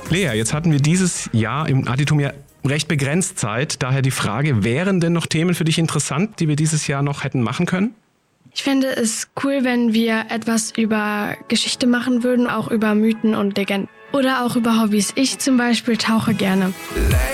Lea, jetzt hatten wir dieses Jahr im Additum ja recht begrenzt Zeit. Daher die Frage, wären denn noch Themen für dich interessant, die wir dieses Jahr noch hätten machen können? Ich fände es cool, wenn wir etwas über Geschichte machen würden, auch über Mythen und Legenden. Oder auch über Hobbys. Ich zum Beispiel tauche gerne.